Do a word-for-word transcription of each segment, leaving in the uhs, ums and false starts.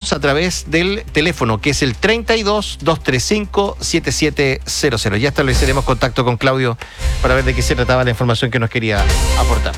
comunicarnos a través del teléfono, que es el treinta y dos, doscientos treinta y cinco, setenta y siete cero cero. Ya estableceremos contacto con Claudio para ver de qué se trataba la información que nos quería aportar.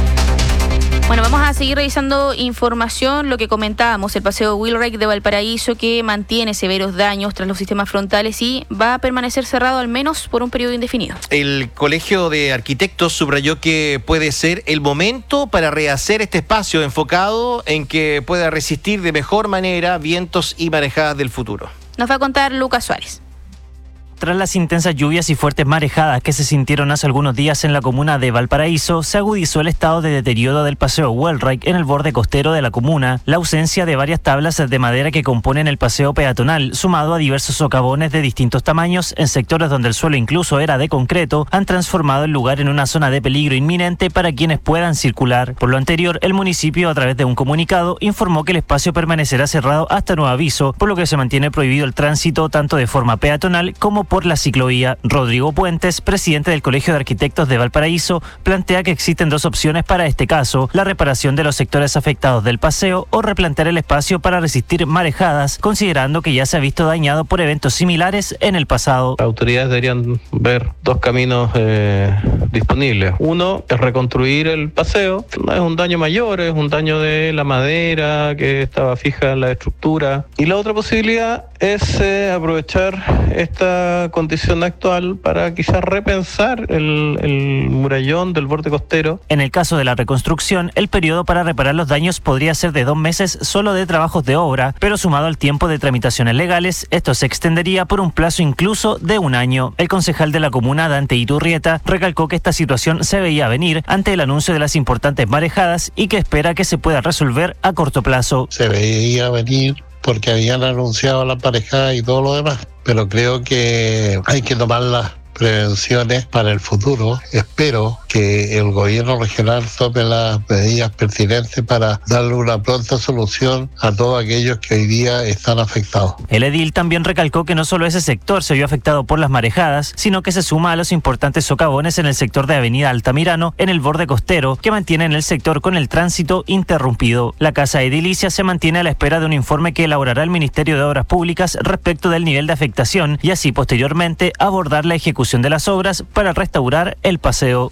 Bueno, vamos a seguir revisando información, lo que comentábamos, el paseo Wheelwright de Valparaíso, que mantiene severos daños tras los sistemas frontales y va a permanecer cerrado al menos por un periodo indefinido. El Colegio de Arquitectos subrayó que puede ser el momento para rehacer este espacio enfocado en que pueda resistir de mejor manera vientos y marejadas del futuro. Nos va a contar Lucas Suárez. Tras las intensas lluvias y fuertes marejadas que se sintieron hace algunos días en la comuna de Valparaíso, se agudizó el estado de deterioro del paseo Wheelwright en el borde costero de la comuna. La ausencia de varias tablas de madera que componen el paseo peatonal, sumado a diversos socavones de distintos tamaños en sectores donde el suelo incluso era de concreto, han transformado el lugar en una zona de peligro inminente para quienes puedan circular. Por lo anterior, el municipio, a través de un comunicado, informó que el espacio permanecerá cerrado hasta nuevo aviso, por lo que se mantiene prohibido el tránsito tanto de forma peatonal como por la ciclovía. Rodrigo Puentes, presidente del Colegio de Arquitectos de Valparaíso, plantea que existen dos opciones para este caso: la reparación de los sectores afectados del paseo o replantear el espacio para resistir marejadas, considerando que ya se ha visto dañado por eventos similares en el pasado. Las autoridades deberían ver dos caminos eh, disponibles. Uno es reconstruir el paseo. No es un daño mayor, es un daño de la madera que estaba fija en la estructura. Y la otra posibilidad es eh, aprovechar esta condición actual para quizás repensar el, el murallón del borde costero. En el caso de la reconstrucción, el periodo para reparar los daños podría ser de dos meses solo de trabajos de obra, pero sumado al tiempo de tramitaciones legales, esto se extendería por un plazo incluso de un año. El concejal de la comuna, Dante Iturrieta, recalcó que esta situación se veía venir ante el anuncio de las importantes marejadas y que espera que se pueda resolver a corto plazo. Se veía venir porque habían anunciado la marejada y todo lo demás, pero creo que hay que tomar las prevenciones para el futuro. Espero que el gobierno regional tome las medidas pertinentes para darle una pronta solución a todos aquellos que hoy día están afectados. El edil también recalcó que no solo ese sector se vio afectado por las marejadas, sino que se suma a los importantes socavones en el sector de Avenida Altamirano, en el borde costero, que mantienen el sector con el tránsito interrumpido. La Casa Edilicia se mantiene a la espera de un informe que elaborará el Ministerio de Obras Públicas respecto del nivel de afectación y así posteriormente abordar la ejecución de las obras para restaurar el paseo.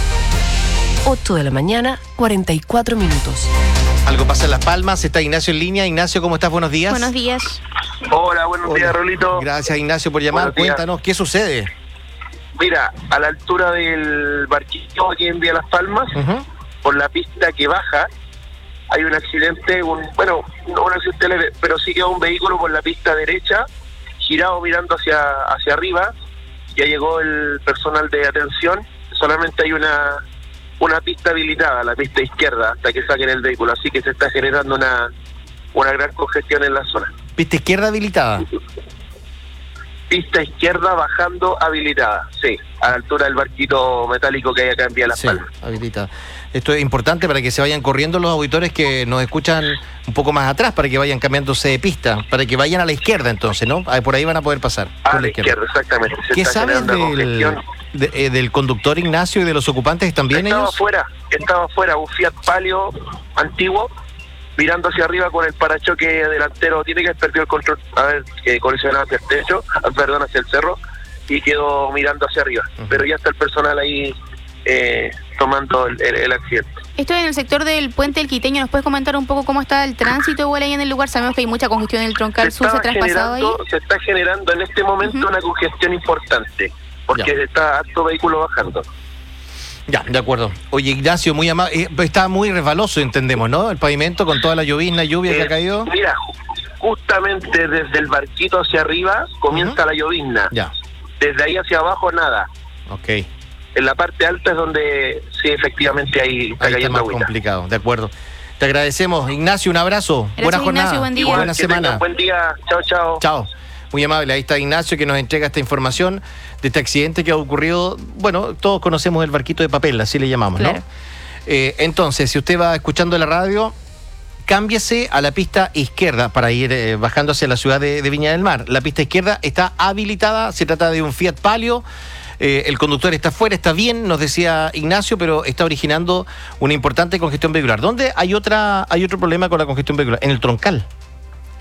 ocho de la mañana, cuarenta y cuatro minutos. Algo pasa en Las Palmas, está Ignacio en línea. Ignacio, ¿cómo estás? Buenos días. Buenos días. Hola, buenos Hola. días, Rolito. Gracias, Ignacio, por llamar. Cuéntanos, ¿qué sucede? Mira, a la altura del barquillo aquí en Vía Las Palmas, uh-huh. por la pista que baja, hay un accidente, un bueno, no un accidente leve, pero sí quedó un vehículo por la pista derecha, girado mirando hacia, hacia arriba. Ya llegó el personal de atención, solamente hay una una pista habilitada, la pista izquierda, hasta que saquen el vehículo, así que se está generando una una gran congestión en la zona. ¿Pista izquierda habilitada? Pista izquierda bajando habilitada, sí, a la altura del barquito metálico que hay acá en Vía Las sí, Palmas. Habilitada. Esto es importante para que se vayan corriendo los auditores que nos escuchan un poco más atrás, para que vayan cambiándose de pista, para que vayan a la izquierda entonces, ¿no? Por ahí van a poder pasar. A la izquierda, izquierda exactamente. Se ¿Qué sabes del, de, eh, del conductor Ignacio y de los ocupantes también estaba ellos? Afuera, estaba afuera, un Fiat Palio antiguo, mirando hacia arriba con el parachoque delantero, tiene que haber perdido el control, a ver, que colisionaba hacia el techo, perdón, hacia el cerro, y quedó mirando hacia arriba. Uh-huh. Pero ya está el personal ahí eh, tomando el, el, el accidente. Esto es en el sector del Puente del Quiteño. ¿Nos puedes comentar un poco cómo está el tránsito igual ahí en el lugar? Sabemos que hay mucha congestión en el troncal sur, ¿se ha traspasado ahí? Se está generando en este momento uh-huh. una congestión importante, porque ya. está harto vehículo bajando. Ya, de acuerdo. Oye, Ignacio, muy amable. Eh, está muy resbaloso, entendemos, ¿no? El pavimento con toda la llovizna, lluvia eh, que ha caído. Mira, justamente desde el barquito hacia arriba comienza uh-huh. la llovizna. Ya. Desde ahí hacia abajo, nada. Ok. En la parte alta es donde sí, efectivamente ahí está ahí cayendo está más agüita. Complicado, de acuerdo. Te agradecemos, Ignacio, un abrazo. Gracias, buena jornada. Ignacio, buen día. Igual, buena semana. Tengan, buen día. Chao, chao. Chao. Muy amable, ahí está Ignacio que nos entrega esta información de este accidente que ha ocurrido. Bueno, todos conocemos el barquito de papel, así le llamamos, claro. ¿no? Eh, entonces, si usted va escuchando la radio, cámbiese a la pista izquierda para ir eh, bajando hacia la ciudad de, de Viña del Mar. La pista izquierda está habilitada, se trata de un Fiat Palio. Eh, el conductor está fuera, está bien, nos decía Ignacio, pero está originando una importante congestión vehicular. ¿Dónde hay otra hay otro problema con la congestión vehicular? En el troncal.